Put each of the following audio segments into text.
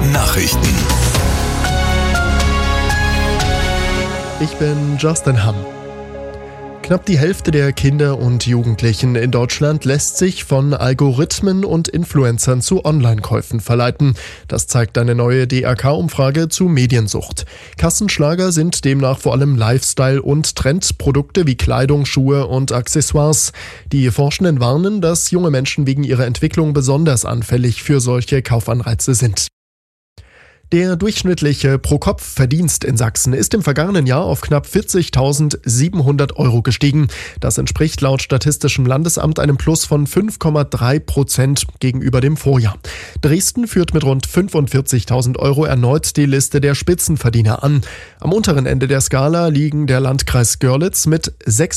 Nachrichten. Ich bin Justin Hamm. Knapp die Hälfte der Kinder und Jugendlichen in Deutschland lässt sich von Algorithmen und Influencern zu Online-Käufen verleiten. Das zeigt eine neue DRK-Umfrage zu Mediensucht. Kassenschlager sind demnach vor allem Lifestyle- und Trendprodukte wie Kleidung, Schuhe und Accessoires. Die Forschenden warnen, dass junge Menschen wegen ihrer Entwicklung besonders anfällig für solche Kaufanreize sind. Der durchschnittliche Pro-Kopf-Verdienst in Sachsen ist im vergangenen Jahr auf knapp 40.700 € gestiegen. Das entspricht laut Statistischem Landesamt einem Plus von 5,3% gegenüber dem Vorjahr. Dresden führt mit rund 45.000 € erneut die Liste der Spitzenverdiener an. Am unteren Ende der Skala liegen der Landkreis Görlitz mit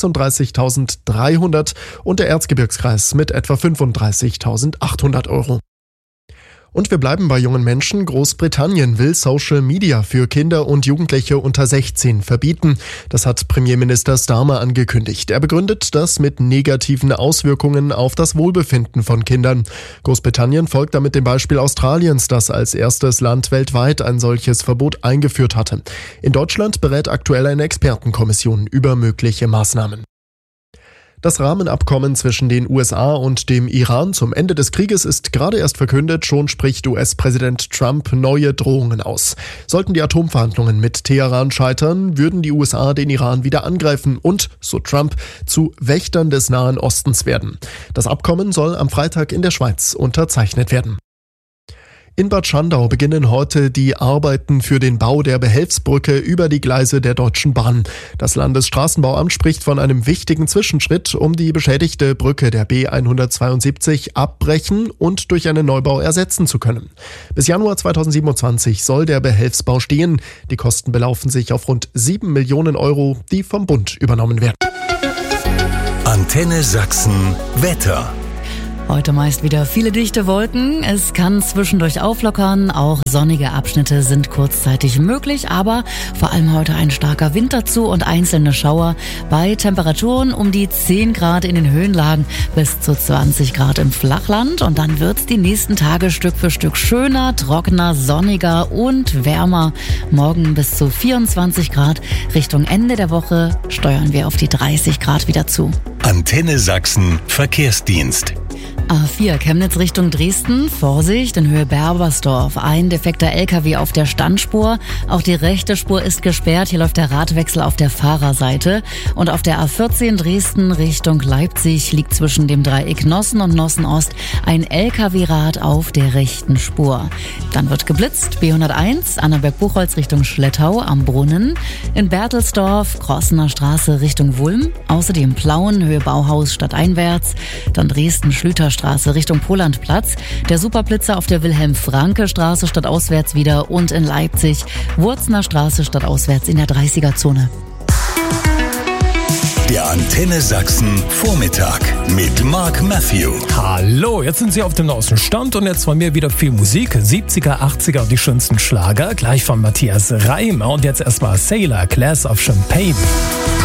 36.300 und der Erzgebirgskreis mit etwa 35.800 €. Und wir bleiben bei jungen Menschen. Großbritannien will Social Media für Kinder und Jugendliche unter 16 verbieten. Das hat Premierminister Starmer angekündigt. Er begründet das mit negativen Auswirkungen auf das Wohlbefinden von Kindern. Großbritannien folgt damit dem Beispiel Australiens, das als erstes Land weltweit ein solches Verbot eingeführt hatte. In Deutschland berät aktuell eine Expertenkommission über mögliche Maßnahmen. Das Rahmenabkommen zwischen den USA und dem Iran zum Ende des Krieges ist gerade erst verkündet, schon spricht US-Präsident Trump neue Drohungen aus. Sollten die Atomverhandlungen mit Teheran scheitern, würden die USA den Iran wieder angreifen und, so Trump, zu Wächtern des Nahen Ostens werden. Das Abkommen soll am Freitag in der Schweiz unterzeichnet werden. In Bad Schandau beginnen heute die Arbeiten für den Bau der Behelfsbrücke über die Gleise der Deutschen Bahn. Das Landesstraßenbauamt spricht von einem wichtigen Zwischenschritt, um die beschädigte Brücke der B172 abbrechen und durch einen Neubau ersetzen zu können. Bis Januar 2027 soll der Behelfsbau stehen. Die Kosten belaufen sich auf rund 7 Millionen €, die vom Bund übernommen werden. Antenne Sachsen Wetter. Heute meist wieder viele dichte Wolken. Es kann zwischendurch auflockern. Auch sonnige Abschnitte sind kurzzeitig möglich. Aber vor allem heute ein starker Wind dazu und einzelne Schauer bei Temperaturen um die 10 Grad in den Höhenlagen bis zu 20 Grad im Flachland. Und dann wird's die nächsten Tage Stück für Stück schöner, trockener, sonniger und wärmer. Morgen bis zu 24 Grad. Richtung Ende der Woche steuern wir auf die 30 Grad wieder zu. Antenne Sachsen Verkehrsdienst. A4 Chemnitz Richtung Dresden. Vorsicht in Höhe Berbersdorf. Ein defekter LKW auf der Standspur. Auch die rechte Spur ist gesperrt. Hier läuft der Radwechsel auf der Fahrerseite. Und auf der A14 Dresden Richtung Leipzig liegt zwischen dem Dreieck Nossen und Nossen Ost ein LKW-Rad auf der rechten Spur. Dann wird geblitzt. B101 Annaberg-Buchholz Richtung Schlettau am Brunnen. In Bertelsdorf Krossener Straße Richtung Wulm. Außerdem Plauen Höhe Bauhaus stadteinwärts. Dann Dresden Schlüterstraße Richtung Polandplatz, der Superblitzer auf der Wilhelm-Franke-Straße stadtauswärts wieder und in Leipzig Wurzner Straße stadtauswärts in der 30er-Zone. Der Antenne Sachsen Vormittag mit Mark Matthew. Hallo, jetzt sind Sie auf dem neuesten Stand und jetzt von mir wieder viel Musik. 70er, 80er und die schönsten Schlager, gleich von Matthias Reim. Und jetzt erstmal Sailor, Glass of Champagne.